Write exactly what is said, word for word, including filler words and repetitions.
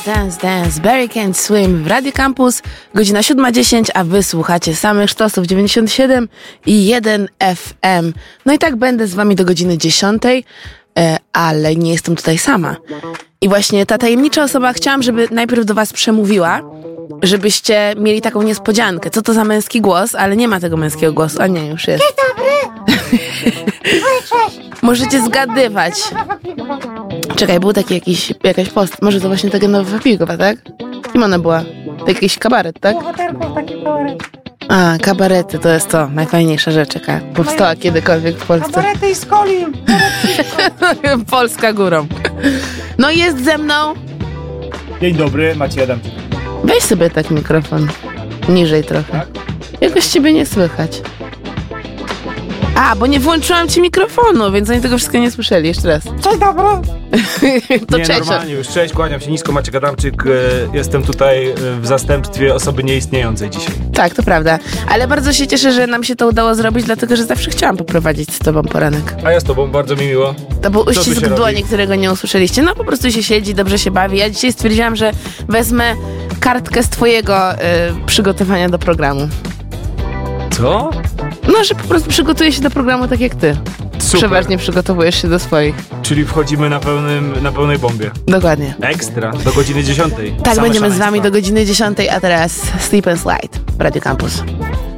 Dance, dance, dance, Barry Can't Swim w Radio Campus, godzina siódma dziesięć, a wy słuchacie samych sztosów dziewięćdziesiąt siedem i jeden F M. No i tak będę z wami do godziny dziesiątej, ale nie jestem tutaj sama. I właśnie ta tajemnicza osoba, chciałam, żeby najpierw do was przemówiła, żebyście mieli taką niespodziankę. Co to za męski głos, ale nie ma tego męskiego głosu. A nie, już jest. Dzień dobry! Cześć! Możecie zgadywać. Czekaj, był taki jakiś, jakaś post. Może to właśnie ta Genowefa Piłkowa, tak? Kim ona była? To jakiś kabaret, tak? Bohaterków taki kabaret. A, kabarety to jest to. Najfajniejsza rzecz, jaka powstała kiedykolwiek w Polsce. Kabarety i skolim! Polska górą. No i jest ze mną. Dzień dobry, Maciej Adamczyk. Weź sobie tak mikrofon. Niżej trochę. Tak? Jakoś ciebie nie słychać. A, bo nie włączyłam ci mikrofonu, więc oni tego wszystkiego nie słyszeli. Jeszcze raz. Dzień dobry! To nie, cześć. normalnie już. Cześć, kłaniam się nisko, Maciek Adamczyk. E, jestem tutaj e, w zastępstwie osoby nieistniejącej dzisiaj. Tak, to prawda. Ale bardzo się cieszę, że nam się to udało zrobić, dlatego że zawsze chciałam poprowadzić z tobą poranek. A ja z tobą, bardzo mi miło. To był tu uścisk się dłoni, robi? którego nie usłyszeliście. No po prostu się siedzi, dobrze się bawi. Ja dzisiaj stwierdziłam, że wezmę kartkę z twojego y, przygotowania do programu. Co? No, że po prostu przygotuję się do programu tak jak ty. Super. Przeważnie przygotowujesz się do swoich. Czyli wchodzimy na, pełnym, na pełnej bombie. Dokładnie. Ekstra. Do godziny dziesiątej. Tak, Same będziemy z szaleństwa. wami do godziny dziesiątej, a teraz Sleep and Slide w Radio Campus.